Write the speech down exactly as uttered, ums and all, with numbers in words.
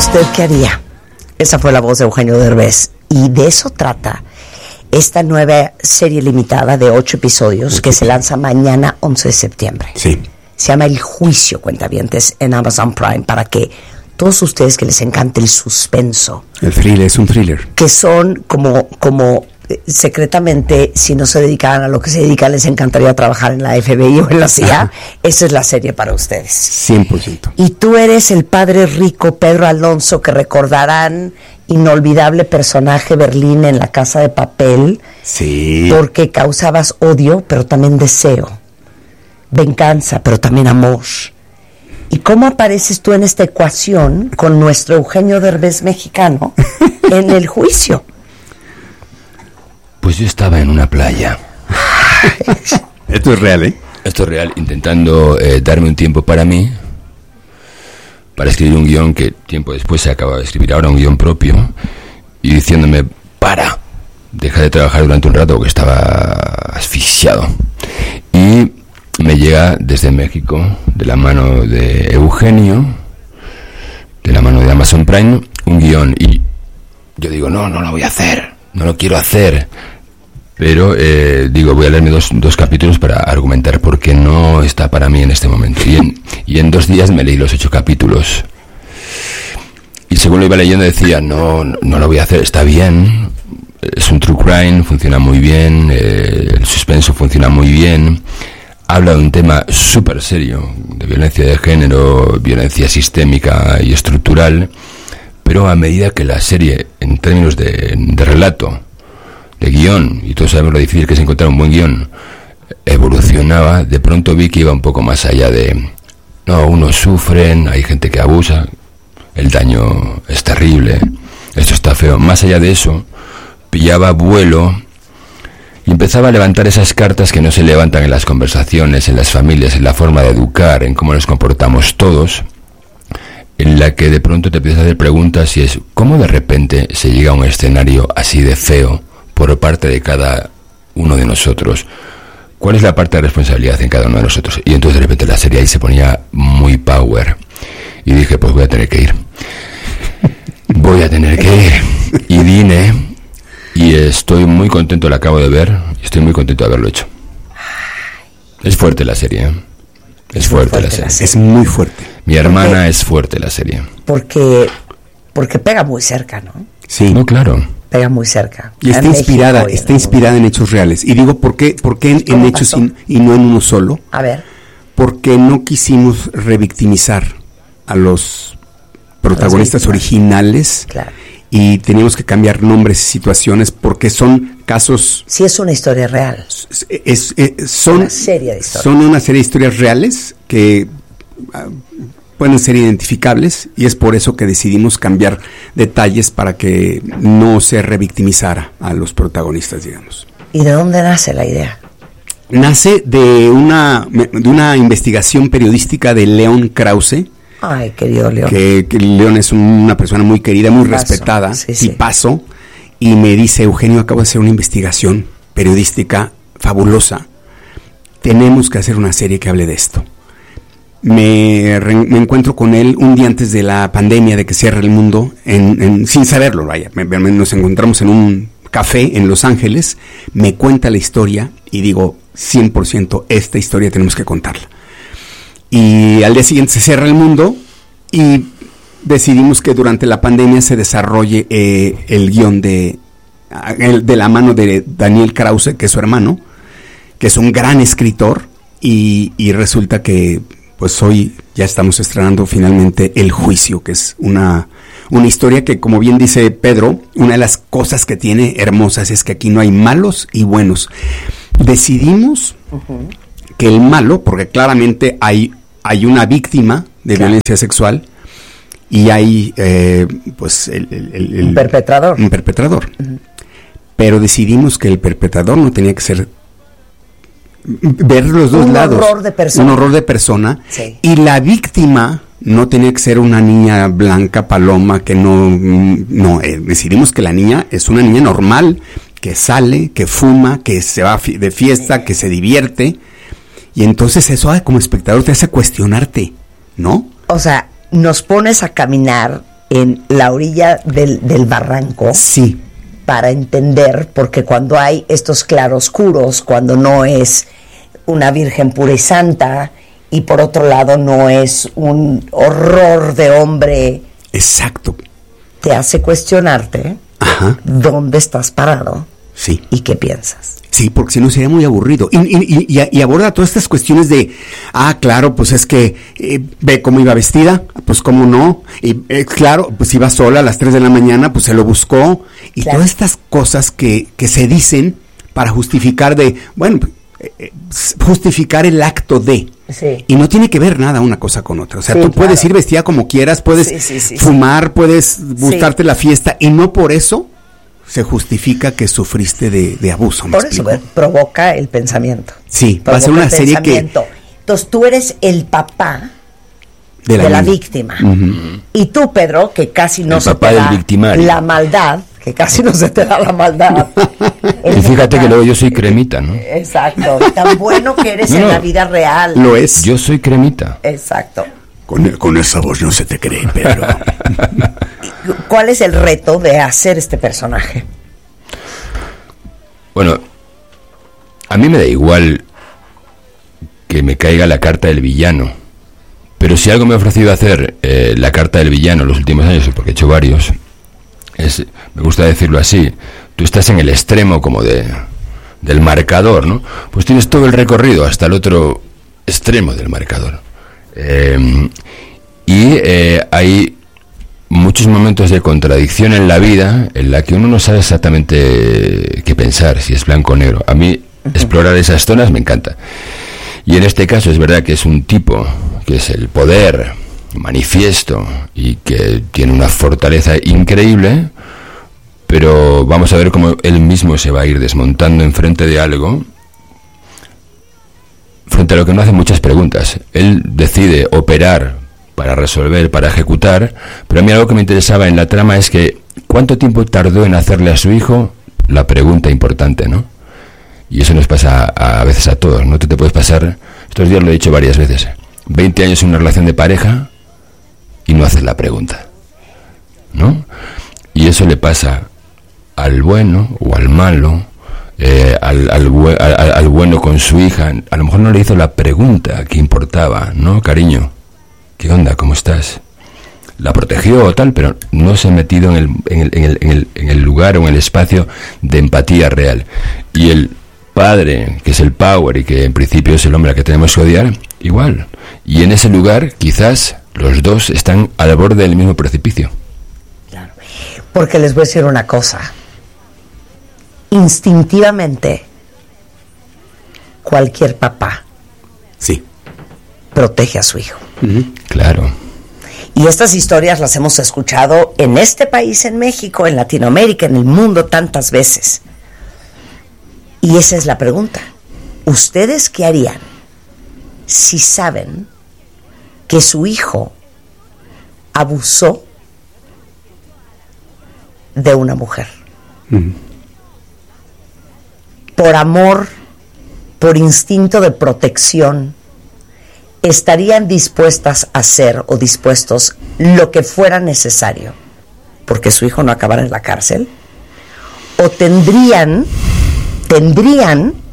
¿Usted qué haría? Esa fue la voz de Eugenio Derbez. Y de eso trata esta nueva serie limitada de ocho episodios que se lanza mañana once de septiembre. Sí. Se llama El Juicio, cuentavientes, en Amazon Prime, para que todos ustedes que les encante el suspenso. El thriller, es un thriller. Que son como, como eh, secretamente, si no se dedicaran a lo que se dedican, les encantaría trabajar en la F B I o en la C I A. Ajá. Esa es la serie para ustedes. cien por ciento. Y tú eres el padre rico Pedro Alonso, que recordarán, inolvidable personaje Berlín en La Casa de Papel. Sí. Porque causabas odio, pero también deseo. Venganza, pero también amor. ¿Y cómo apareces tú en esta ecuación con nuestro Eugenio Derbez mexicano en El Juicio? Pues yo estaba en una playa. Esto es real, ¿eh? Esto es real, intentando eh, darme un tiempo para mí, para escribir un guión que tiempo después se acaba de escribir ahora, un guión propio, y diciéndome, para, deja de trabajar durante un rato porque estaba asfixiado. Y me llega desde México, de la mano de Eugenio, de la mano de Amazon Prime, un guión. Y yo digo, no, no lo voy a hacer, no lo quiero hacer. Pero eh, digo, voy a leerme dos, dos capítulos para argumentar por qué no está para mí en este momento. Y en, y en dos días me leí los ocho capítulos. Y según lo iba leyendo decía, no, no, no lo voy a hacer, está bien. Es un true crime, funciona muy bien, eh, el suspenso funciona muy bien. Habla de un tema súper serio, de violencia de género, violencia sistémica y estructural, pero a medida que la serie, en términos de, de relato, de guión, y todos sabemos lo difícil que es encontrar un buen guión, evolucionaba, de pronto vi que iba un poco más allá de, no, unos sufren, hay gente que abusa, el daño es terrible, esto está feo. Más allá de eso, pillaba vuelo y empezaba a levantar esas cartas que no se levantan en las conversaciones, en las familias, en la forma de educar, en cómo nos comportamos todos, en la que de pronto te empiezas a hacer preguntas y es, ¿cómo de repente se llega a un escenario así de feo por parte de cada uno de nosotros? ¿Cuál es la parte de responsabilidad en cada uno de nosotros? Y entonces de repente la serie ahí se ponía muy power. Y dije, pues voy a tener que ir. Voy a tener que ir. Y vine... Y estoy muy contento, la acabo de ver, y estoy muy contento de haberlo hecho. Es fuerte la serie, ¿eh? Es fuerte, fuerte la, serie. la serie. Es muy fuerte. Mi hermana porque, es fuerte la serie. Porque porque pega muy cerca, ¿no? Sí. No, claro. Pega muy cerca. Y está inspirada, está inspirada en hechos reales. Y digo, ¿por qué, por qué en, en hechos y, y no en uno solo? A ver. Porque no quisimos revictimizar a los protagonistas originales. Claro. Y teníamos que cambiar nombres y situaciones porque son casos... Sí, es una historia real. Es, es, es, son, una serie de historias. Son una serie de historias reales que uh, pueden ser identificables y es por eso que decidimos cambiar detalles para que no se revictimizara a los protagonistas, digamos. ¿Y de dónde nace la idea? Nace de una, de una investigación periodística de León Krause. Ay, querido León. Que, que León es una persona muy querida, muy tipazo, respetada, sí, sí. tipazo, y me dice, Eugenio, acabo de hacer una investigación periodística fabulosa. Tenemos que hacer una serie que hable de esto. Me, re, me encuentro con él un día antes de la pandemia, de que cierre el mundo, en, en, sin saberlo, vaya. Me, me, nos encontramos en un café en Los Ángeles, me cuenta la historia y digo, cien por ciento, esta historia tenemos que contarla. Y al día siguiente se cierra el mundo y decidimos que durante la pandemia se desarrolle eh, el guión de, el, de la mano de Daniel Krause, que es su hermano, que es un gran escritor, y, y resulta que pues hoy ya estamos estrenando finalmente El Juicio, que es una, una historia que, como bien dice Pedro, una de las cosas que tiene hermosas es que aquí no hay malos y buenos. Decidimos uh-huh. que el malo, porque claramente hay hay una víctima de claro. violencia sexual y hay eh, pues el, el, el, el un perpetrador un perpetrador uh-huh. pero decidimos que el perpetrador no tenía que ser ver los dos un lados horror de persona. un horror de persona sí. y la víctima no tenía que ser una niña blanca paloma que no no eh, decidimos que la niña es una niña normal que sale, que fuma, que se va de fiesta, sí. que se divierte. Y entonces eso como espectador te hace cuestionarte, ¿no? O sea, nos pones a caminar en la orilla del, del barranco. Sí. Para entender, porque cuando hay estos claroscuros, cuando no es una virgen pura y santa, y por otro lado no es un horror de hombre. Exacto. Te hace cuestionarte. Ajá. ¿Dónde estás parado? Sí. ¿Y qué piensas? Sí, porque si no sería muy aburrido. Y, y, y, y aborda todas estas cuestiones de, ah, claro, pues es que eh, ve cómo iba vestida, pues cómo no. Y eh, claro, pues iba sola a las tres de la mañana, pues se lo buscó. Y claro. Todas estas cosas que, que se dicen para justificar de, bueno, eh, justificar el acto de. Sí. Y no tiene que ver nada una cosa con otra. O sea, sí, tú claro. puedes ir vestida como quieras, puedes sí, sí, sí, fumar, sí. puedes gustarte sí. la fiesta, y no por eso se justifica que sufriste de, de abuso. Por eso ver, provoca el pensamiento. Sí, provoca va a ser una serie que... Entonces tú eres el papá de la, de la víctima. Uh-huh. Y tú, Pedro, que casi no el se papá te del da victimario. La maldad, que casi no se te da la maldad. Y fíjate que luego yo soy cremita, ¿no? Exacto. Tan bueno que eres no, en la vida real. Lo es. Yo soy cremita. Exacto. Con, con esa voz no se te cree, Pedro. ¿Cuál es el reto de hacer este personaje? Bueno, a mí me da igual que me caiga la carta del villano, pero si algo me ha ofrecido hacer eh, la carta del villano en los últimos años, porque he hecho varios, es, me gusta decirlo así, tú estás en el extremo como de del marcador, ¿no? Pues tienes todo el recorrido hasta el otro extremo del marcador. Eh, y eh, hay muchos momentos de contradicción en la vida en la que uno no sabe exactamente qué pensar, si es blanco o negro. A mí uh-huh. explorar esas zonas me encanta. Y en este caso es verdad que es un tipo que es el poder manifiesto y que tiene una fortaleza increíble, pero vamos a ver cómo él mismo se va a ir desmontando enfrente de algo, frente a lo que no hace muchas preguntas. Él decide operar para resolver, para ejecutar, pero a mí algo que me interesaba en la trama es que ¿cuánto tiempo tardó en hacerle a su hijo la pregunta importante, ¿no? Y eso nos pasa a, a veces a todos, ¿no? Tú te puedes pasar, estos días lo he dicho varias veces, veinte años en una relación de pareja y no haces la pregunta, ¿no? Y eso le pasa al bueno o al malo, eh, al, al, bu- al, al bueno con su hija, a lo mejor no le hizo la pregunta que importaba, ¿no, cariño? ¿Qué onda? ¿Cómo estás? La protegió o tal, pero no se ha metido en el, en el, en el, en el, en el lugar o en el espacio de empatía real. Y el padre, que es el power y que en principio es el hombre al que tenemos que odiar, igual. Y en ese lugar quizás los dos están al borde del mismo precipicio. Claro. Porque les voy a decir una cosa. Instintivamente, cualquier papá sí protege a su hijo. Uh-huh. Claro. Y estas historias las hemos escuchado en este país, en México, en Latinoamérica, en el mundo tantas veces. Y esa es la pregunta. ¿Ustedes qué harían si saben que su hijo abusó de una mujer? Uh-huh. Por amor, por instinto de protección, ¿estarían dispuestas a hacer o dispuestos lo que fuera necesario porque su hijo no acabara en la cárcel? ¿O tendrían, tendrían